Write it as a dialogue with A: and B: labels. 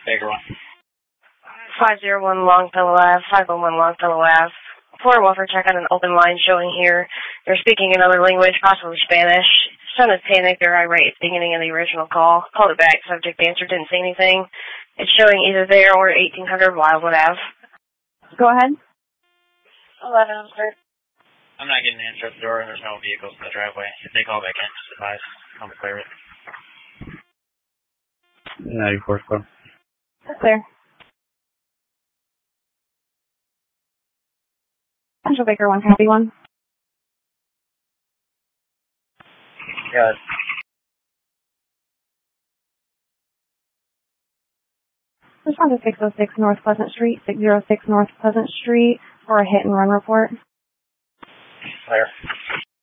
A: Baker 1.
B: 501 Longfellow Ave, 501 Longfellow Ave. For a welfare check on an open line showing here. They're speaking another language, possibly Spanish. Son is panicked or irate at the beginning of the original call. Called it back. Subject answered, didn't say anything. It's showing either there or 1800 Wildwood Ave. Go ahead. 11, sir.
A: I'm not getting an answer at the door, and there's no vehicles in the driveway. If they call back in, just advise. I'll clear it.
C: 94 square.
B: Clear. Central Baker 1, copy 1.
A: Got it.
B: Respond to 606 North Pleasant Street, 606 North Pleasant Street for a hit and run report.
A: Clear.